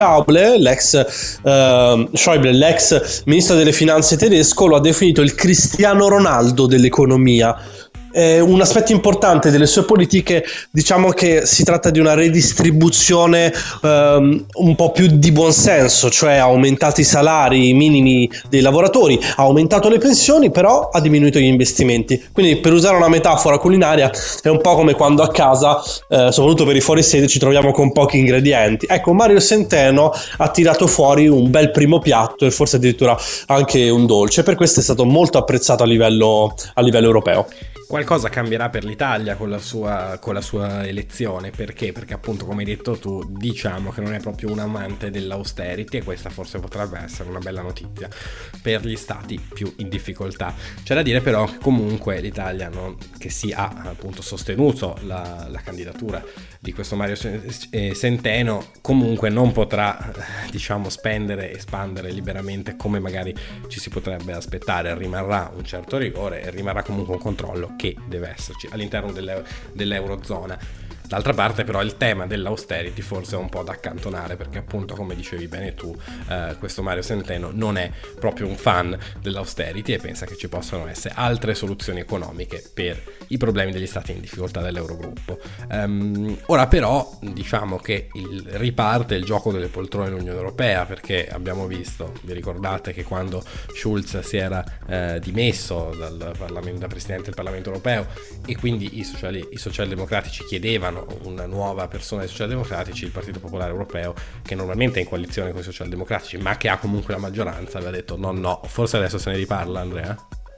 Schäuble, l'ex ministro delle finanze tedesco, lo ha definito il Cristiano Ronaldo dell'economia. Un aspetto importante delle sue politiche, diciamo che si tratta di una redistribuzione un po' più di buonsenso, cioè ha aumentato i salari minimi dei lavoratori, ha aumentato le pensioni, però ha diminuito gli investimenti. Quindi, per usare una metafora culinaria, è un po' come quando a casa, soprattutto per i fuorisede, ci troviamo con pochi ingredienti. Ecco, Mario Centeno ha tirato fuori un bel primo piatto e forse addirittura anche un dolce. Per questo è stato molto apprezzato a livello europeo. Qualcosa cambierà per l'Italia con la sua elezione, perché? Perché appunto, come hai detto tu, diciamo che non è proprio un amante dell'austerity, e questa forse potrebbe essere una bella notizia per gli stati più in difficoltà. C'è da dire però che comunque l'Italia, che si ha appunto sostenuto la candidatura di questo Mario Centeno, comunque non potrà, diciamo, spendere e spandere liberamente come magari ci si potrebbe aspettare. Rimarrà un certo rigore e rimarrà comunque un controllo che deve esserci all'interno dell'Eurozona. D'altra parte però il tema dell'austerity forse è un po' da accantonare, perché appunto, come dicevi bene tu, questo Mario Centeno non è proprio un fan dell'austerity e pensa che ci possano essere altre soluzioni economiche per i problemi degli stati in difficoltà dell'Eurogruppo. Ora però diciamo che riparte il gioco delle poltrone nell'Unione Europea, perché abbiamo visto, vi ricordate che quando Schulz si era dimesso da Presidente del Parlamento Europeo e quindi i socialdemocratici chiedevano una nuova persona dei socialdemocratici, il Partito Popolare Europeo, che normalmente è in coalizione con i socialdemocratici ma che ha comunque la maggioranza, aveva detto no, forse adesso se ne riparla, Andrea?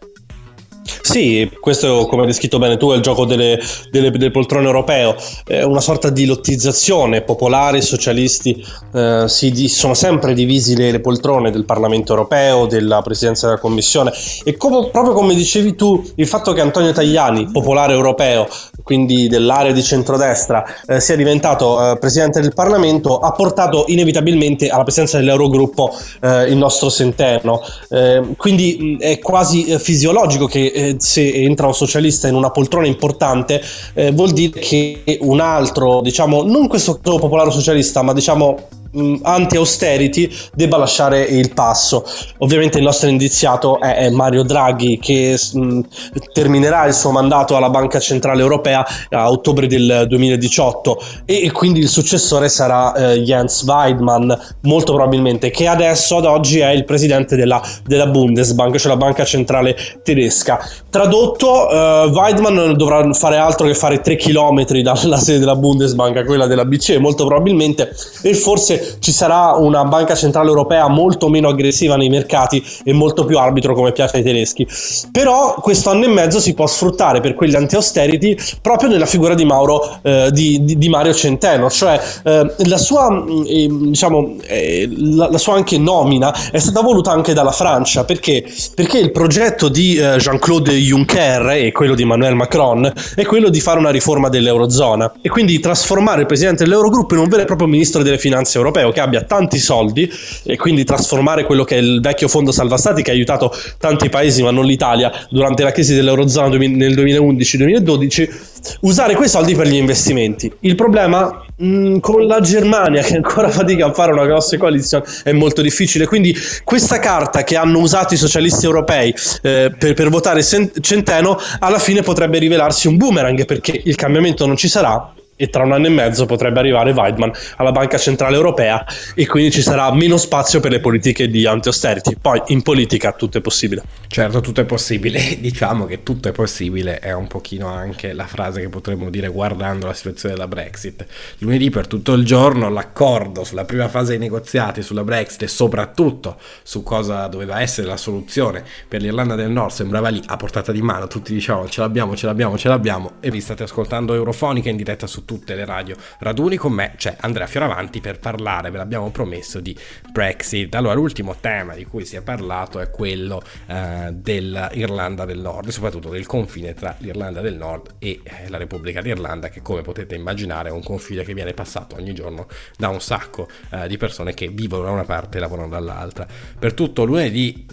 Sì, questo, come hai descritto bene tu, è il gioco delle poltrone europeo, una sorta di lottizzazione. Popolari, socialisti sono sempre divisi le poltrone del Parlamento europeo, della Presidenza della Commissione, e proprio come dicevi tu, il fatto che Antonio Tajani, popolare europeo, quindi dell'area di centrodestra, sia diventato Presidente del Parlamento, ha portato inevitabilmente alla presidenza dell'Eurogruppo il nostro Centeno, quindi è quasi fisiologico che se entra un socialista in una poltrona importante, vuol dire che un altro, diciamo, non questo popolare socialista, ma diciamo anti-austerity, debba lasciare il passo. Ovviamente il nostro indiziato è Mario Draghi, che terminerà il suo mandato alla Banca Centrale Europea a ottobre del 2018, e quindi il successore sarà Jens Weidmann, molto probabilmente, che adesso ad oggi è il presidente della Bundesbank, cioè la banca centrale tedesca. Tradotto, Weidmann non dovrà fare altro che fare 3 chilometri dalla sede della Bundesbank a quella della BCE, molto probabilmente, e forse ci sarà una banca centrale europea molto meno aggressiva nei mercati e molto più arbitro, come piace ai tedeschi. Però questo anno e mezzo si può sfruttare per quegli anti-austerity proprio nella figura di Mario Centeno, cioè la sua anche nomina è stata voluta anche dalla Francia, perché il progetto di Jean-Claude Juncker e quello di Emmanuel Macron è quello di fare una riforma dell'Eurozona e quindi trasformare il presidente dell'Eurogruppo in un vero e proprio ministro delle finanze europeo, che abbia tanti soldi, e quindi trasformare quello che è il vecchio fondo salva stati, che ha aiutato tanti paesi ma non l'Italia durante la crisi dell'Eurozona nel 2011-2012, usare quei soldi per gli investimenti. Il problema con la Germania, che ancora fatica a fare una grossa coalizione, è molto difficile, quindi questa carta che hanno usato i socialisti europei per votare Centeno alla fine potrebbe rivelarsi un boomerang, perché il cambiamento non ci sarà e tra un anno e mezzo potrebbe arrivare Weidmann alla Banca Centrale Europea e quindi ci sarà meno spazio per le politiche di anti-austerity. Poi in politica tutto è possibile. Certo, tutto è possibile. Diciamo che tutto è possibile è un pochino anche la frase che potremmo dire guardando la situazione della Brexit. Lunedì per tutto il giorno l'accordo sulla prima fase dei negoziati sulla Brexit e soprattutto su cosa doveva essere la soluzione per l'Irlanda del Nord sembrava lì a portata di mano. Tutti dicevano ce l'abbiamo, e vi state ascoltando Eurofonica in diretta su tutte le radio raduni. Con me c'è Andrea Fioravanti per parlare, ve l'abbiamo promesso, di Brexit. Allora, l'ultimo tema di cui si è parlato è quello dell'Irlanda del Nord e soprattutto del confine tra l'Irlanda del Nord e la Repubblica d'Irlanda, che come potete immaginare è un confine che viene passato ogni giorno da un sacco di persone che vivono da una parte e lavorano dall'altra. Per tutto lunedì